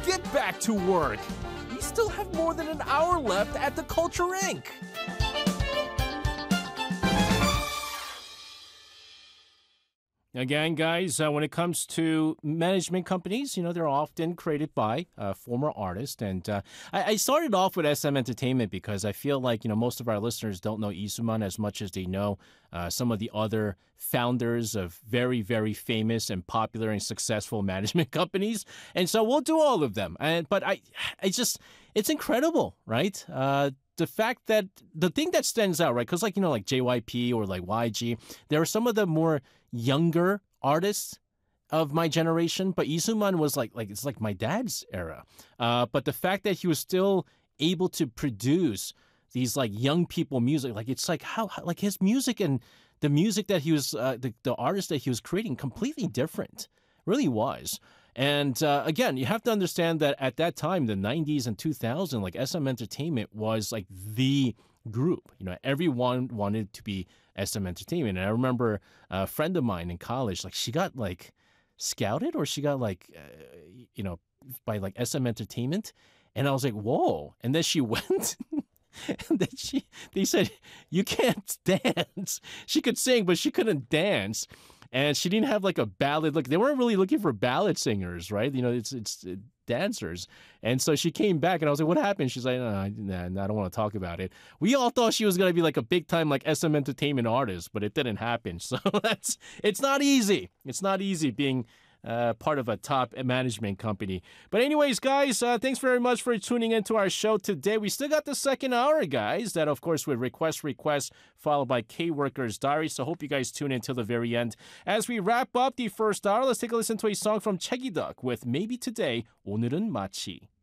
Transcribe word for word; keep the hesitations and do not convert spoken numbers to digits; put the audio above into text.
get back to work. We still have more than an hour left at the Culture Incorporated. Again, guys, uh, when it comes to management companies, you know, they're often created by uh, former artists. And uh, I, I started off with S M Entertainment because I feel like, you know, most of our listeners don't know Lee Soo-man as much as they know uh, some of the other founders of very, very famous and popular and successful management companies. And so we'll do all of them. And But I, I just, it's incredible, right? Uh, the fact that the thing that stands out, right? Because like, you know, like J Y P or like Y G, there are some of the more younger artists of my generation, but Lee Soo-man was like, like it's like my dad's era. Uh, but the fact that he was still able to produce these like young people music, like it's like how, how like his music and the music that he was, uh, the, the artist that he was creating, completely different, really was. And uh, again, you have to understand that at that time, the nineties and two thousand, like S M Entertainment was like the group. You know, everyone wanted to be S M Entertainment. And I remember a friend of mine in college, like she got like scouted or she got like, uh, you know, by like S M Entertainment. And I was like, whoa. And then she went and then she, they said, you can't dance. She could sing, but she couldn't dance. And she didn't have like a ballad. Look, they weren't really looking for ballad singers, right? You know, it's it's uh, dancers. And so she came back, and I was like, "What happened?" She's like, "No, nah, nah, I don't want to talk about it." We all thought she was gonna be like a big time like S M Entertainment artist, but it didn't happen. So that's it's not easy. It's not easy being Uh, part of a top management company. But anyways, guys, uh, thanks very much for tuning into our show today. We still got the second hour, guys. That, of course, with Request Request, followed by K-Worker's Diary. So hope you guys tune in till the very end. As we wrap up the first hour, let's take a listen to a song from Cheggy Duck with Maybe Today, 오늘은 마치.